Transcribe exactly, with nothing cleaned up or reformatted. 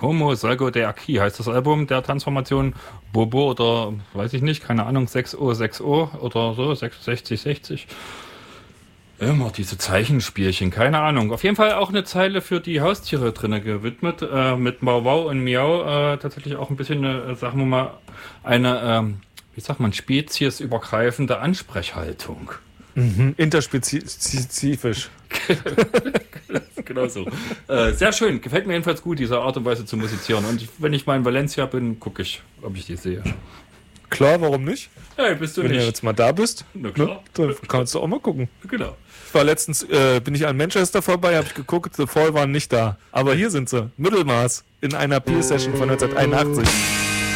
Como Salgo de Aquí heißt das Album der Transformation. Bobo oder, weiß ich nicht, keine Ahnung, sechs O sechs O oder so, sechsundsechzig sechzig. Immer diese Zeichenspielchen, keine Ahnung. Auf jeden Fall auch eine Zeile für die Haustiere drinne gewidmet, äh, mit Mau Wow und Miau. Äh, tatsächlich auch ein bisschen eine, sagen wir mal, eine, ähm, wie sagt man, speziesübergreifende Ansprechhaltung. Mhm. Interspezifisch. Genau so. Äh, sehr schön. Gefällt mir jedenfalls gut, diese Art und Weise zu musizieren. Und ich, wenn ich mal in Valencia bin, gucke ich, ob ich die sehe. Klar, warum nicht? Hey, bist du wenn nicht. du jetzt mal da bist, Na klar. Ne, dann kannst du auch mal gucken. Genau. Ich war letztens, äh, bin ich an Manchester vorbei, habe ich geguckt, The Fall waren nicht da. Aber hier sind sie. Mittelmaß in einer Peel-Session von neunzehnhunderteinundachtzig.